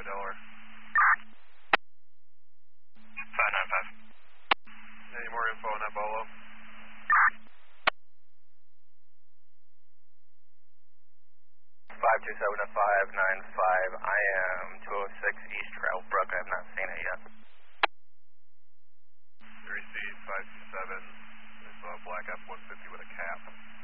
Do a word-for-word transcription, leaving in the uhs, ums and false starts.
Delaware. five nine five. Any more info on that Bolo? five two seven to five nine five. I am two oh six East Route Brook. I have not seen it yet. Three C five two seven. It's a black F one fifty with a cap.